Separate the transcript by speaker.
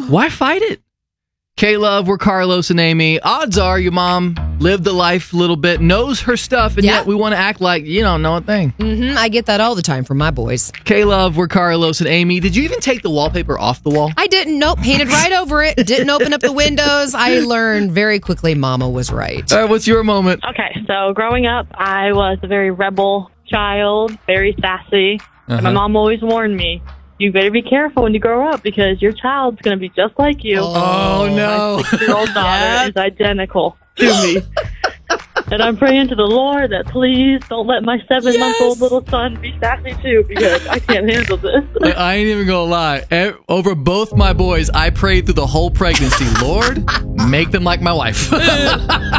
Speaker 1: Why fight it? K-Love, we're Carlos and Amy. Odds are your mom lived the life a little bit, knows her stuff, and yet we want to act like you don't know a thing.
Speaker 2: Mm-hmm. I get that all the time from my boys.
Speaker 1: K-Love, we're Carlos and Amy. Did you even take the wallpaper off the wall?
Speaker 2: I didn't. Nope. Painted right over it. Didn't open up the windows. I learned very quickly Mama was right.
Speaker 1: All right, what's your moment?
Speaker 3: Okay, so growing up, I was a very rebel child, very sassy. And my mom always warned me, you better be careful when you grow up because your child's going to be just like you.
Speaker 1: Oh, no.
Speaker 3: My 6-year-old daughter is identical to me. And I'm praying to the Lord that please don't let my 7-month-old little son be sassy too because I can't handle this.
Speaker 1: I ain't even gonna lie. Over both my boys, I prayed through the whole pregnancy. Lord, make them like my wife.